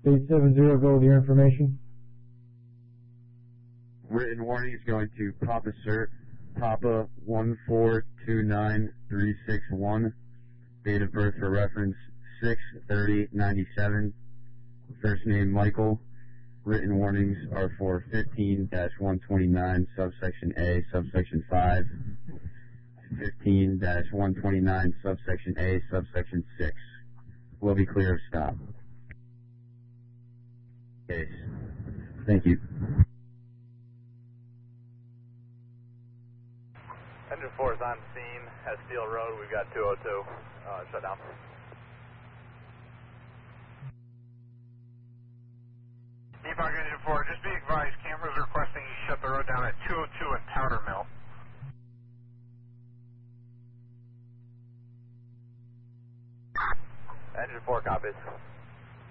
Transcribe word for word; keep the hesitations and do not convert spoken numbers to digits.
eight seven zero, go with your information. Written warning is going to Papa Cert, Papa one four two nine three six one. Date of birth for reference six thirty ninety-seven. First name Michael. Written warnings are for fifteen dash one twenty-nine, subsection A, subsection five. fifteen dash one twenty-nine, subsection A, subsection six. Will be clear of stop. Case. Thank you. Engine four is on scene at Steel Road. We've got two oh two. Uh, shut down. Epoch Engine four, just be advised, cameras requesting you shut the road down at two oh two and Powder Mill. Engine four copies.